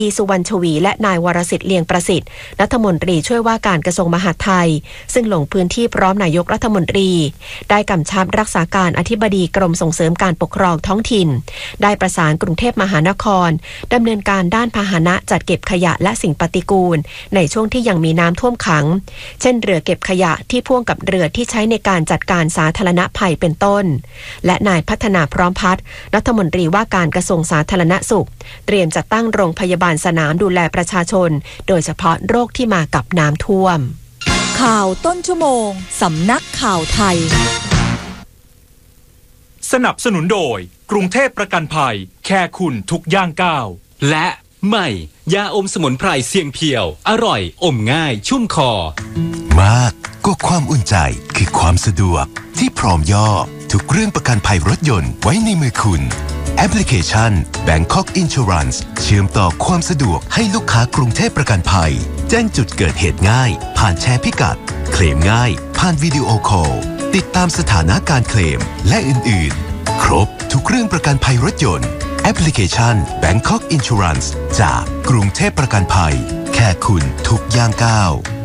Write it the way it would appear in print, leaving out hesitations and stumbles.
สุวรรณชวีและนายวรสิทธิ์เลียงประสิทธิ์รัฐมนตรีช่วยว่าการกระทรวงมหาดไทยซึ่งลงพื้นที่พร้อมนายกรัฐมนตรีได้กำชับรักษาการอธิบดีกรมส่งเสริมการปกครองท้องถิ่นได้ประสานกรุงเทพมหานครดำเนินการด้านพาหนะจัดเก็บขยะและสิ่งปฏิกูลในช่วงที่ยังมีน้ำท่วมขังเช่นเรือเก็บขยะที่พ่วงกับเรือที่ใช้ในการจัดการสาธารณภัยเป็นต้นและนายพัฒนาพร้อมพัฒน์รัฐมนตรีว่าการกระทรวงสาธารณสุขเตรียมจัดตั้งโรงพยาบาลสนามดูแลประชาชนโดยเฉพาะโรคที่มากับน้ำท่วมข่าวต้นชั่วโมงสำนักข่าวไทยสนับสนุนโดยกรุงเทพประกันภัยแค่คุณทุกย่างก้าวและใหม่ยาอมสมุนไพรเสี่ยงเพียวอร่อยอมง่ายชุ่มคอมากก็ความอุ่นใจคือความสะดวกที่พร้อมย่อทุกเรื่องประกันภัยรถยนต์ไว้ในมือคุณแอปพลิเคชัน Bangkok Insurance เชื่อมต่อความสะดวกให้ลูกค้ากรุงเทพประกันภัยแจ้งจุดเกิดเหตุง่ายผ่านแชร์พิกัดเคลมง่ายผ่านวิดีโอคอลติดตามสถานะการเคลมและอื่นๆครบทุกเรื่องประกันภัยรถยนต์แอปพลิเคชัน Bangkok Insurance จากกรุงเทพประกันภัยแค่คุณทุกย่างก้าว